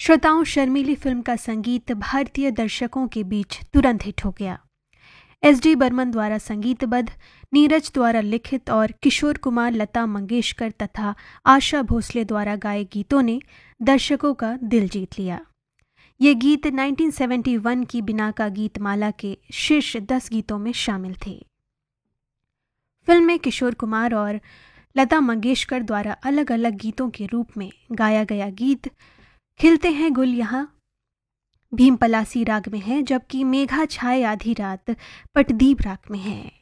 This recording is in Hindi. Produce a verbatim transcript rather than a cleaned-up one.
श्रोताओं, शर्मीली फिल्म का संगीत भारतीय दर्शकों के बीच तुरंत हिट हो गया। एस डी बर्मन द्वारा संगीतबद्ध, नीरज द्वारा लिखित और किशोर कुमार, लता मंगेशकर तथा आशा भोसले द्वारा गाए गीतों ने दर्शकों का दिल जीत लिया। ये गीत उन्नीस सौ इकहत्तर की बिनाका गीतमाला के शीर्ष दस गीतों में शामिल थे। फिल्म में किशोर कुमार और लता मंगेशकर द्वारा अलग अलग गीतों के रूप में गाया गया गीत खिलते हैं गुल यहाँ भीम पलासी राग में है, जबकि मेघा छाए आधी रात पटदीप राग में है।